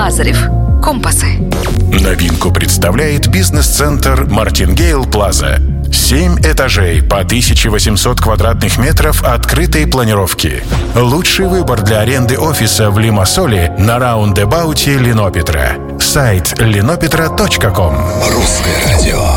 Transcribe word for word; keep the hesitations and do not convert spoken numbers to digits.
Лазарев. Компасы. Новинку представляет бизнес-центр Мартингейл Плаза. Семь этажей по тысяча восемьсот квадратных метров открытой планировки. Лучший выбор для аренды офиса в Лимассоле на раундэбауте Линопетра. Сайт линопетра точка ком. Русское радио.